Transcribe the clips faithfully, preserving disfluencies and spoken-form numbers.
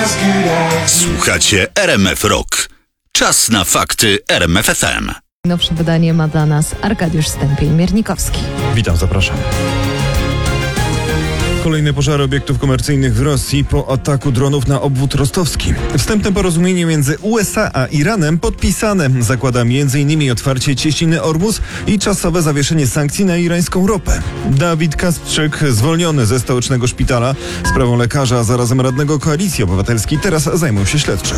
Słuchacie R M F Rock. Czas na fakty R M F F M. Nowsze wydanie ma dla nas Arkadiusz Stępień-Miernikowski. Witam, zapraszam. Kolejne pożary obiektów komercyjnych w Rosji po ataku dronów na obwód rostowski. Wstępne porozumienie między U S A a Iranem podpisane zakłada m in otwarcie cieśniny Ormus i czasowe zawieszenie sankcji na irańską ropę. Dawid Kasprzyk, zwolniony ze stołecznego szpitala, sprawą lekarza, a zarazem radnego Koalicji Obywatelskiej, teraz zajmą się śledczy.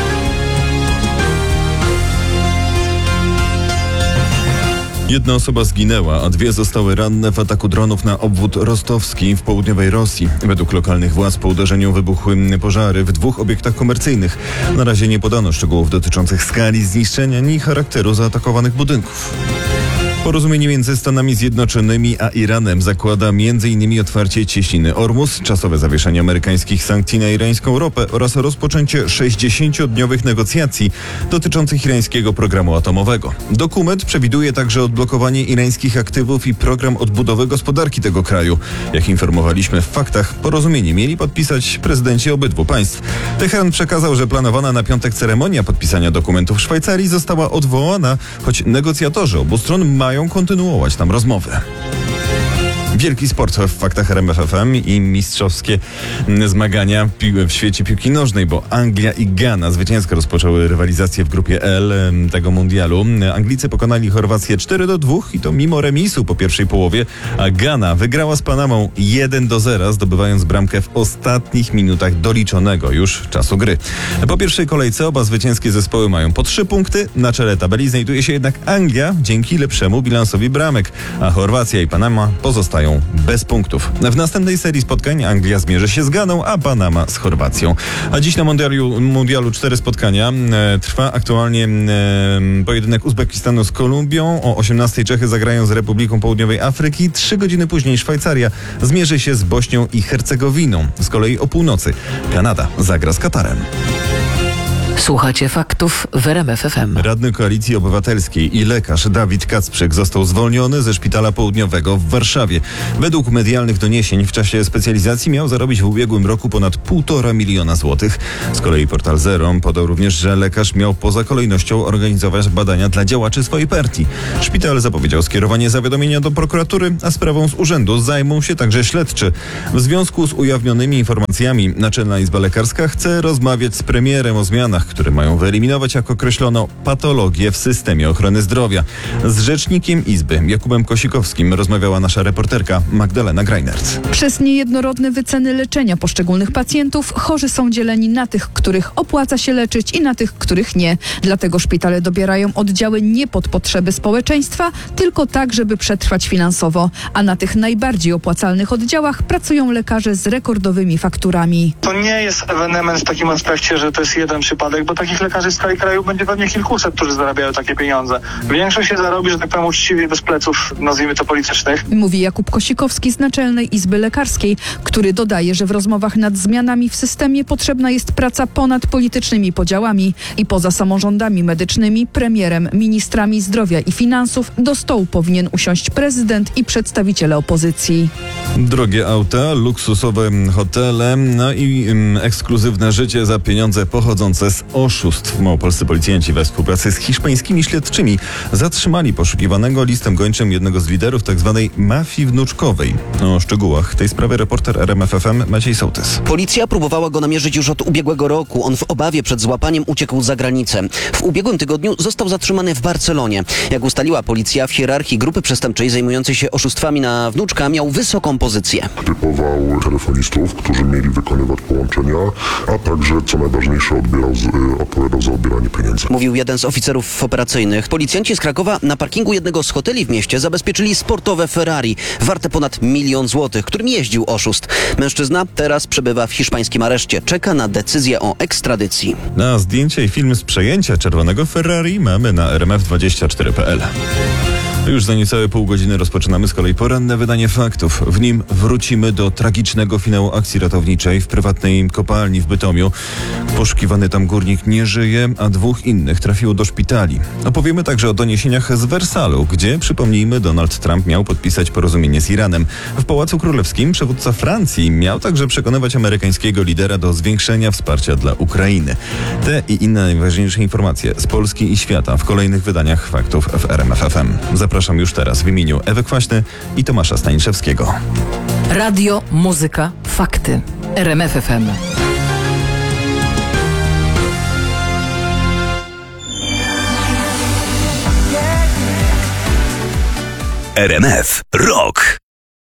Jedna osoba zginęła, a dwie zostały ranne w ataku dronów na obwód rostowski w południowej Rosji. Według lokalnych władz po uderzeniu wybuchły pożary w dwóch obiektach komercyjnych. Na razie nie podano szczegółów dotyczących skali zniszczenia ani charakteru zaatakowanych budynków. Porozumienie między Stanami Zjednoczonymi a Iranem zakłada między innymi otwarcie cieśniny Ormus, czasowe zawieszenie amerykańskich sankcji na irańską ropę oraz rozpoczęcie sześćdziesięciodniowych negocjacji dotyczących irańskiego programu atomowego. Dokument przewiduje także odblokowanie irańskich aktywów i program odbudowy gospodarki tego kraju. Jak informowaliśmy w faktach, porozumienie mieli podpisać prezydenci obydwu państw. Teheran przekazał, że planowana na piątek ceremonia podpisania dokumentu w Szwajcarii została odwołana, choć negocjatorzy obu stron mają kontynuować tam rozmowy. Wielki sport w faktach R M F F M i mistrzowskie zmagania w świecie piłki nożnej, bo Anglia i Gana zwycięsko rozpoczęły rywalizację w grupie L tego mundialu. Anglicy pokonali Chorwację cztery do dwóch i to mimo remisu po pierwszej połowie, a Gana wygrała z Panamą jeden do zera, zdobywając bramkę w ostatnich minutach doliczonego już czasu gry. Po pierwszej kolejce oba zwycięskie zespoły mają po trzy punkty. Na czele tabeli znajduje się jednak Anglia dzięki lepszemu bilansowi bramek, a Chorwacja i Panama pozostają bez punktów. W następnej serii spotkań Anglia zmierzy się z Ganą, a Panama z Chorwacją. A dziś na mundialu, mundialu cztery spotkania. E, trwa aktualnie e, pojedynek Uzbekistanu z Kolumbią. O osiemnastej Czechy zagrają z Republiką Południowej Afryki. Trzy godziny później Szwajcaria zmierzy się z Bośnią i Hercegowiną. Z kolei o północy Kanada zagra z Katarem. Słuchacie faktów w R M F F M. Radny Koalicji Obywatelskiej i lekarz Dawid Kasprzyk został zwolniony ze Szpitala Południowego w Warszawie. Według medialnych doniesień w czasie specjalizacji miał zarobić w ubiegłym roku ponad półtora miliona złotych. Z kolei portal Zero podał również, że lekarz miał poza kolejnością organizować badania dla działaczy swojej partii. Szpital zapowiedział skierowanie zawiadomienia do prokuratury, a sprawą z urzędu zajmą się także śledczy. W związku z ujawnionymi informacjami Naczelna Izba Lekarska chce rozmawiać z premierem o zmianach, które mają wyeliminować, jak określono, patologię w systemie ochrony zdrowia. Z rzecznikiem Izby, Jakubem Kosikowskim, rozmawiała nasza reporterka Magdalena Greinert. Przez niejednorodne wyceny leczenia poszczególnych pacjentów chorzy są dzieleni na tych, których opłaca się leczyć i na tych, których nie. Dlatego szpitale dobierają oddziały nie pod potrzeby społeczeństwa, tylko tak, żeby przetrwać finansowo. A na tych najbardziej opłacalnych oddziałach pracują lekarze z rekordowymi fakturami. To nie jest ewenement w takim aspekcie, że to jest jeden przypadek, bo takich lekarzy w skali kraju będzie pewnie kilkuset, którzy zarabiają takie pieniądze. Większość się zarobi, że tak powiem, uczciwie, bez pleców, nazwijmy to, politycznych. Mówi Jakub Kosikowski z Naczelnej Izby Lekarskiej, który dodaje, że w rozmowach nad zmianami w systemie potrzebna jest praca ponad politycznymi podziałami i poza samorządami medycznymi, premierem, ministrami zdrowia i finansów do stołu powinien usiąść prezydent i przedstawiciele opozycji. Drogie auta, luksusowe hotele, no i um, ekskluzywne życie za pieniądze pochodzące z oszustw. Małopolscy policjanci we współpracy z hiszpańskimi śledczymi zatrzymali poszukiwanego listem gończym jednego z liderów tzw. mafii wnuczkowej. O szczegółach tej sprawy reporter R M F F M Maciej Sołtys. Policja próbowała go namierzyć już od ubiegłego roku. On w obawie przed złapaniem uciekł za granicę. W ubiegłym tygodniu został zatrzymany w Barcelonie. Jak ustaliła policja, w hierarchii grupy przestępczej zajmującej się oszustwami na wnuczka miał wysoką pozycję. Typował telefonistów, którzy mieli wykonywać połączenia, a także, co najważniejsze, odbierał, odpowiadał za odbieranie pieniędzy. Mówił jeden z oficerów operacyjnych. Policjanci z Krakowa na parkingu jednego z hoteli w mieście zabezpieczyli sportowe Ferrari warte ponad milion złotych, którym jeździł oszust. Mężczyzna teraz przebywa w hiszpańskim areszcie. Czeka na decyzję o ekstradycji. Na zdjęcia i film z przejęcia czerwonego Ferrari mamy na r m f dwadzieścia cztery kropka p l. Już za niecałe pół godziny rozpoczynamy z kolei poranne wydanie faktów. W nim wrócimy do tragicznego finału akcji ratowniczej w prywatnej kopalni w Bytomiu. Poszukiwany tam górnik nie żyje, a dwóch innych trafiło do szpitali. Opowiemy także o doniesieniach z Wersalu, gdzie, przypomnijmy, Donald Trump miał podpisać porozumienie z Iranem. W Pałacu Królewskim przywódca Francji miał także przekonywać amerykańskiego lidera do zwiększenia wsparcia dla Ukrainy. Te i inne najważniejsze informacje z Polski i świata w kolejnych wydaniach faktów w R M F F M. Zapraszam już teraz w imieniu Ewy Kwaśny i Tomasza Staniszewskiego. Radio, muzyka, fakty. R M F F M. R M F Rock.